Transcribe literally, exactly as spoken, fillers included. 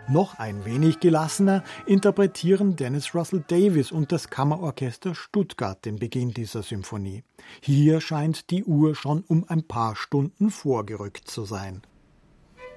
Noch ein wenig gelassener interpretieren Dennis Russell Davies und das Kammerorchester Stuttgart den Beginn dieser Symphonie. Hier scheint die Uhr schon um ein paar Stunden vorgerückt zu sein.